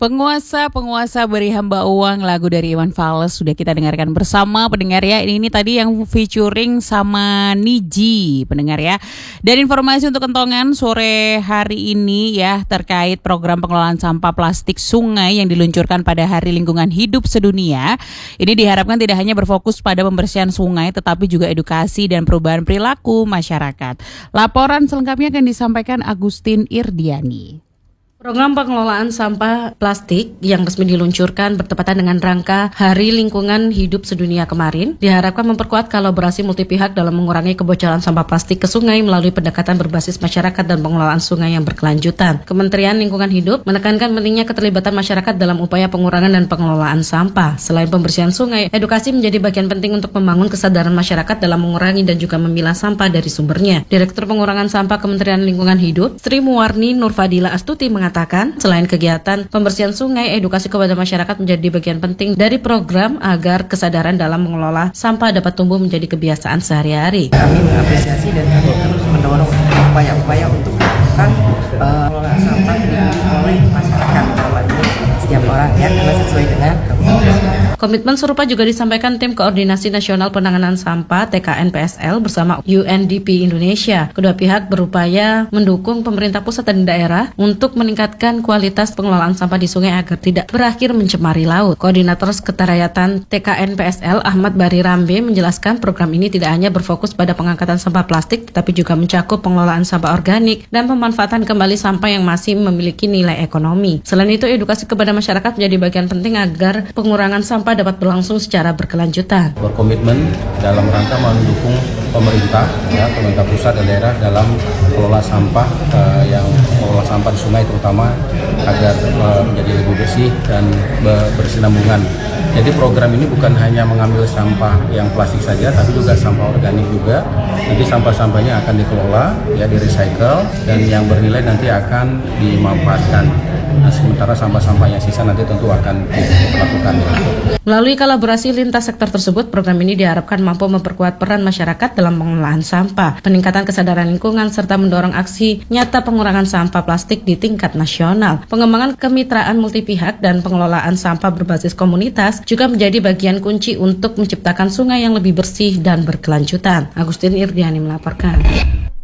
Penguasa beri hamba uang, lagu dari Iwan Fals sudah kita dengarkan bersama pendengar ya. Ini tadi yang featuring sama Niji pendengar ya. Dan informasi untuk kentongan sore hari ini ya terkait program pengelolaan sampah plastik sungai yang diluncurkan pada Hari Lingkungan Hidup Sedunia. Ini diharapkan tidak hanya berfokus pada pembersihan sungai tetapi juga edukasi dan perubahan perilaku masyarakat. Laporan selengkapnya akan disampaikan Agustin Irdiani. Program pengelolaan sampah plastik yang resmi diluncurkan bertepatan dengan rangka Hari Lingkungan Hidup Sedunia kemarin diharapkan memperkuat kolaborasi multipihak dalam mengurangi kebocoran sampah plastik ke sungai melalui pendekatan berbasis masyarakat dan pengelolaan sungai yang berkelanjutan. Kementerian Lingkungan Hidup menekankan pentingnya keterlibatan masyarakat dalam upaya pengurangan dan pengelolaan sampah. Selain pembersihan sungai, edukasi menjadi bagian penting untuk membangun kesadaran masyarakat dalam mengurangi dan juga memilah sampah dari sumbernya. Direktur Pengurangan Sampah Kementerian Lingkungan Hidup, Sri Muwarni Nurfadila Astuti mengatakan, selain kegiatan pembersihan sungai, edukasi kepada masyarakat menjadi bagian penting dari program agar kesadaran dalam mengelola sampah dapat tumbuh menjadi kebiasaan sehari-hari. Kami mengapresiasi dan kami terus mendorong upaya-upaya untuk melakukan pengelolaan sampah oleh masyarakat, bahwa ini setiap orang ya, karena sesuai dengan komitmen serupa juga disampaikan Tim Koordinasi Nasional Penanganan Sampah TKN PSL bersama UNDP Indonesia. Kedua pihak berupaya mendukung pemerintah pusat dan daerah untuk meningkatkan kualitas pengelolaan sampah di sungai agar tidak berakhir mencemari laut. Koordinator Sekretariatan TKN PSL Ahmad Bari Rambe menjelaskan program ini tidak hanya berfokus pada pengangkatan sampah plastik tetapi juga mencakup pengelolaan sampah organik dan pemanfaatan kembali sampah yang masih memiliki nilai ekonomi. Selain itu, edukasi kepada masyarakat menjadi bagian penting agar pengurangan sampah dapat berlangsung secara berkelanjutan. Berkomitmen dalam rangka mendukung pemerintah pusat dan daerah dalam mengelola sampah yang mengelola sampah di sungai terutama agar menjadi lebih bersih dan berkesinambungan. Jadi program ini bukan hanya mengambil sampah yang plastik saja, tapi juga sampah organik juga. Nanti sampah-sampahnya akan dikelola, ya di recycle dan yang bernilai nanti akan dimanfaatkan. Nah, sementara sampah-sampah yang sisa nanti tentu akan dilakukan. Melalui kolaborasi lintas sektor tersebut, program ini diharapkan mampu memperkuat peran masyarakat dalam pengelolaan sampah, peningkatan kesadaran lingkungan, serta mendorong aksi nyata pengurangan sampah plastik di tingkat nasional. Pengembangan kemitraan multipihak dan pengelolaan sampah berbasis komunitas juga menjadi bagian kunci untuk menciptakan sungai yang lebih bersih dan berkelanjutan. Agustin Irdiani melaporkan.